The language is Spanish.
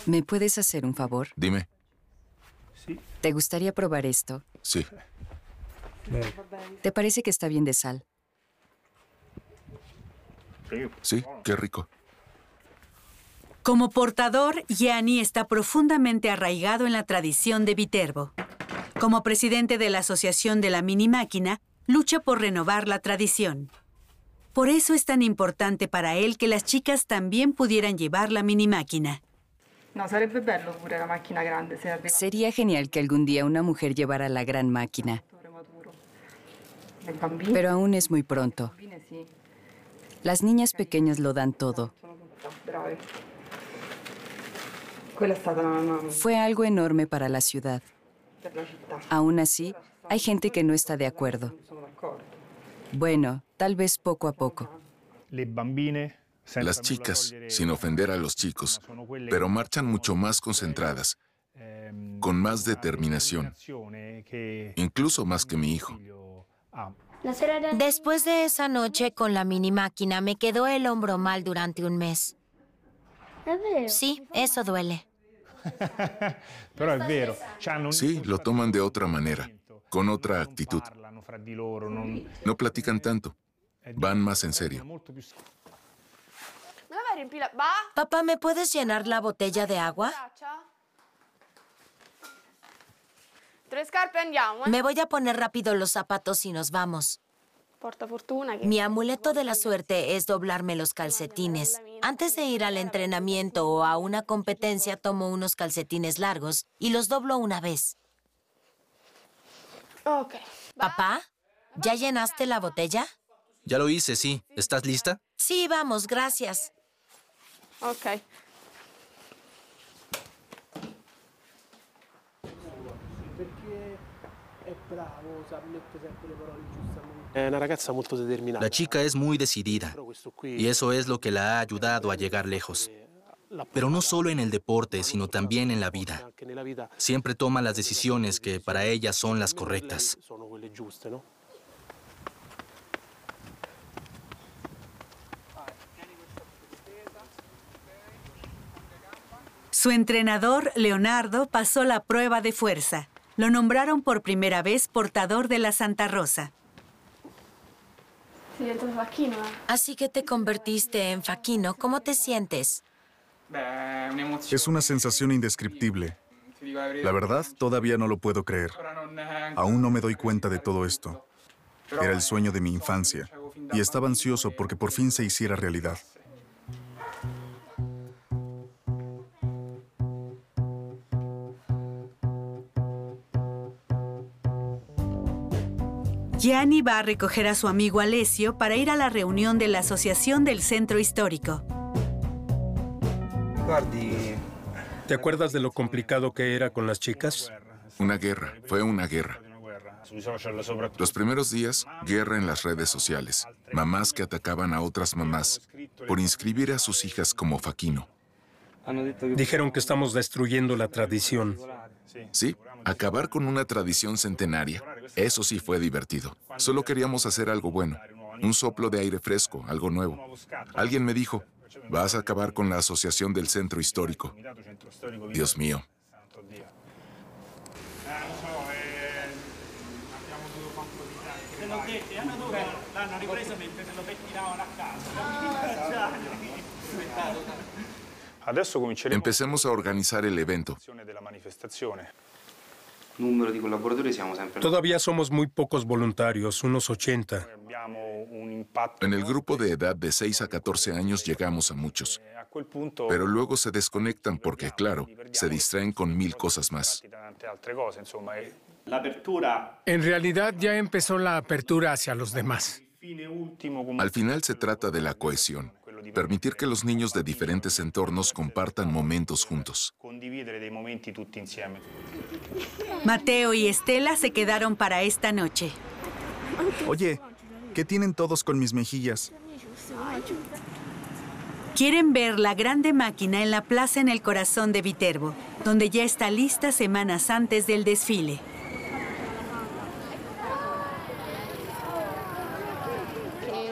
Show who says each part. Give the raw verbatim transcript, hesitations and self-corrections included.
Speaker 1: ¿Me puedes hacer un favor?
Speaker 2: Dime.
Speaker 1: ¿Te gustaría probar esto?
Speaker 2: Sí.
Speaker 1: ¿Te parece que está bien de sal?
Speaker 2: Sí, qué rico.
Speaker 3: Como portador, Gianni está profundamente arraigado en la tradición de Viterbo. Como presidente de la Asociación de la Mini Máquina, lucha por renovar la tradición. Por eso es tan importante para él que las chicas también pudieran llevar la mini máquina.
Speaker 4: No, sarebbe bello pure la macchina grande.
Speaker 1: Sería genial que algún día una mujer llevara la gran máquina. Pero aún es muy pronto. Las niñas pequeñas lo dan todo. Fue algo enorme para la ciudad. Aún así, hay gente que no está de acuerdo. Bueno, tal vez poco a poco.
Speaker 2: Las chicas, sin ofender a los chicos, pero marchan mucho más concentradas, con más determinación, incluso más que mi hijo.
Speaker 5: Después de esa noche con la mini máquina, me quedó el hombro mal durante un mes. Sí, eso duele.
Speaker 2: Sí, lo toman de otra manera, con otra actitud. No platican tanto, van más en serio.
Speaker 5: Papá, ¿me puedes llenar la botella de agua? Me voy a poner rápido los zapatos y nos vamos. Mi amuleto de la suerte es doblarme los calcetines. Antes de ir al entrenamiento o a una competencia, tomo unos calcetines largos y los doblo una vez. Papá, ¿ya llenaste la botella?
Speaker 6: Ya lo hice, sí. ¿Estás lista?
Speaker 5: Sí, vamos, gracias.
Speaker 4: Ok.
Speaker 6: La chica es muy decidida y eso es lo que la ha ayudado a llegar lejos. Pero no solo en el deporte, sino también en la vida. Siempre toma las decisiones que para ella son las correctas.
Speaker 3: Su entrenador, Leonardo, pasó la prueba de fuerza. Lo nombraron por primera vez portador de la Santa Rosa.
Speaker 5: Así que te convertiste en Faquino. ¿Cómo te sientes?
Speaker 7: Es una sensación indescriptible. La verdad, todavía no lo puedo creer. Aún no me doy cuenta de todo esto. Era el sueño de mi infancia y estaba ansioso porque por fin se hiciera realidad.
Speaker 3: Gianni va a recoger a su amigo Alessio para ir a la reunión de la Asociación del Centro Histórico.
Speaker 8: ¿Te acuerdas de lo complicado que era con las chicas?
Speaker 2: Una guerra, fue una guerra. Los primeros días, guerra en las redes sociales. Mamás que atacaban a otras mamás por inscribir a sus hijas como Faquino.
Speaker 8: Dijeron que estamos destruyendo la tradición.
Speaker 2: Sí, acabar con una tradición centenaria. Eso sí fue divertido. Solo queríamos hacer algo bueno. Un soplo de aire fresco, algo nuevo. Alguien me dijo, vas a acabar con la Asociación del Centro Histórico. Dios mío. Empecemos a organizar el evento.
Speaker 8: Todavía somos muy pocos voluntarios, unos ochenta.
Speaker 2: En el grupo de edad de seis a catorce años llegamos a muchos. Pero luego se desconectan porque, claro, se distraen con mil cosas más.
Speaker 9: En realidad ya empezó la apertura hacia los demás.
Speaker 2: Al final se trata de la cohesión. Permitir que los niños de diferentes entornos compartan momentos juntos.
Speaker 3: Mateo y Estela se quedaron para esta noche.
Speaker 7: Oye, ¿qué tienen todos con mis mejillas?
Speaker 3: Quieren ver la grande máquina en la plaza en el corazón de Viterbo, donde ya está lista semanas antes del desfile.